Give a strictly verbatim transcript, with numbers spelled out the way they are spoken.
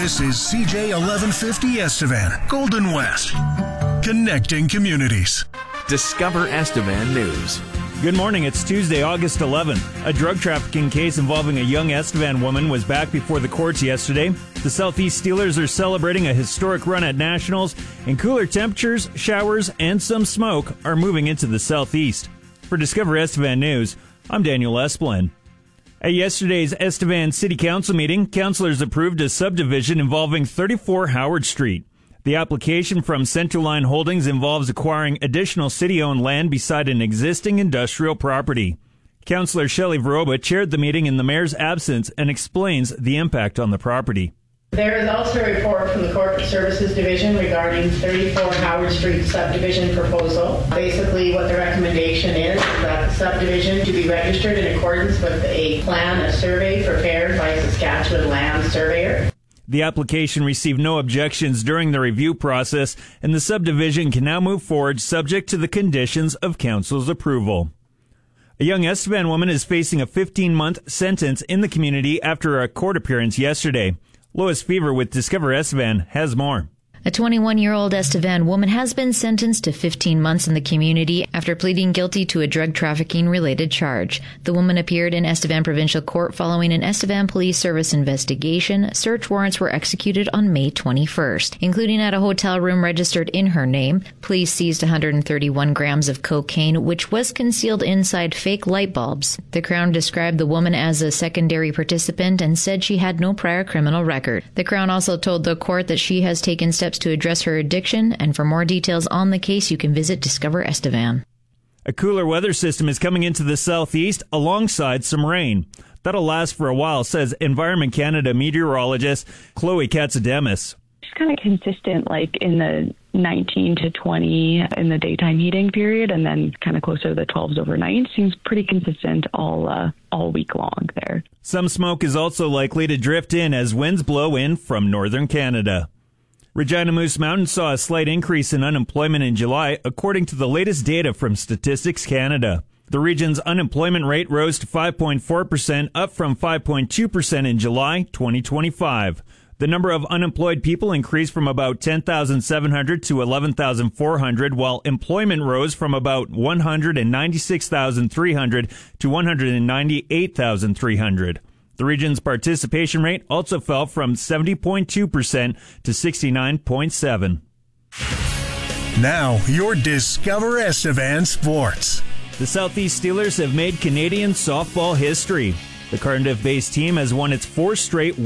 This is C J eleven fifty Estevan, Golden West. Connecting communities. Discover Estevan News. Good morning. It's Tuesday, August eleventh. A drug trafficking case involving a young Estevan woman was back before the courts yesterday. The Southeast Steelers are celebrating a historic run at Nationals, and cooler temperatures, showers, and some smoke are moving into the Southeast. For Discover Estevan News, I'm Daniel Esplin. At yesterday's Estevan City Council meeting, councilors approved a subdivision involving thirty-four Howard Street. The application from Centerline Holdings involves acquiring additional city-owned land beside an existing industrial property. Councillor Shelley Veroba chaired the meeting in the mayor's absence and explains the impact on the property. There is also a report from the Corporate Services Division regarding thirty-four Howard Street subdivision proposal. Basically, what the recommendation is, is that the subdivision to be registered in accordance with a plan, a survey prepared by a Saskatchewan land surveyor. The application received no objections during the review process, and the subdivision can now move forward subject to the conditions of council's approval. A young Estevan woman is facing a fifteen-month sentence in the community after a court appearance yesterday. Lois Fever with Discover Estevan has more. A twenty-one-year-old Estevan woman has been sentenced to fifteen months in the community after pleading guilty to a drug trafficking-related charge. The woman appeared in Estevan Provincial Court following an Estevan Police Service investigation. Search warrants were executed on May twenty-first, including at a hotel room registered in her name. Police seized one hundred thirty-one grams of cocaine, which was concealed inside fake light bulbs. The Crown described the woman as a secondary participant and said she had no prior criminal record. The Crown also told the court that she has taken steps to address her addiction, and for more details on the case, you can visit Discover Estevan. A cooler weather system is coming into the southeast alongside some rain. That'll last for a while, says Environment Canada meteorologist Chloe Katsademis. It's kind of consistent, like in the nineteen to twenty in the daytime heating period, and then kind of closer to the twelves overnight. Seems pretty consistent all uh, all week long there. Some smoke is also likely to drift in as winds blow in from northern Canada. Regina Moose Mountain saw a slight increase in unemployment in July, according to the latest data from Statistics Canada. The region's unemployment rate rose to five point four percent, up from five point two percent in July twenty twenty-five. The number of unemployed people increased from about ten thousand seven hundred to eleven thousand four hundred, while employment rose from about one hundred ninety-six thousand three hundred to one hundred ninety-eight thousand three hundred. The region's participation rate also fell from seventy point two percent to sixty-nine point seven percent. Now, your Discover Estevan Sports. The Southeast Steelers have made Canadian softball history. The Cardiff-based team has won its fourth straight